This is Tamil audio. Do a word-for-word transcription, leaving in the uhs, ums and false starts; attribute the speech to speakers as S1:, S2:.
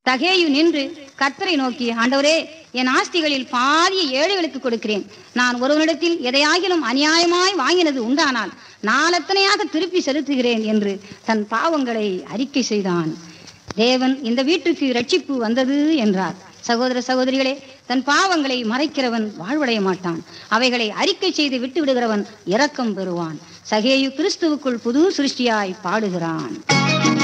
S1: தகேயு நின்று கர்த்தரை நோக்கி, ஆண்டவரே, என் ஆஸ்திகளில் பாதிய ஏழைகளுக்கு கொடுக்கிறேன். நான் ஒருவனிடத்தில் எதையாகிலும் அநியாயமாய் வாங்கினது உண்டானால் நாளத்தனையாக திருப்பி செலுத்துகிறேன் என்று தன் பாவங்களை அறிக்கை செய்தான். தேவன் இந்த வீட்டுக்கு இரட்சிப்பு வந்தது என்றார். சகோதர சகோதரிகளே, தன் பாவங்களை மறைக்கிறவன் வாழ்வடைய மாட்டான். அவைகளை அறிக்கை செய்து விட்டு விடுகிறவன் இரக்கம் பெறுவான். சகேயு கிறிஸ்துவுக்குள் புது சிருஷ்டியாய் பாடுகிறான்.